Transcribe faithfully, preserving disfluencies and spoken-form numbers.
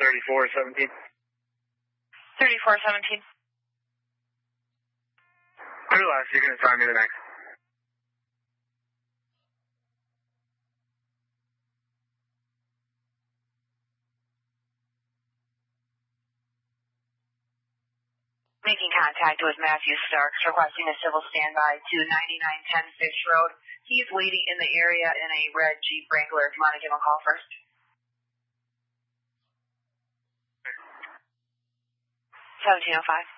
thirty-four seventeen. thirty-four seventeen. Clear last, you can assign me the next. Making contact with Matthew Starks, requesting a civil standby to ninety-nine ten Fish Road. He is waiting in the area in a red Jeep Wrangler. If you want to give him a call first. seventeen oh five.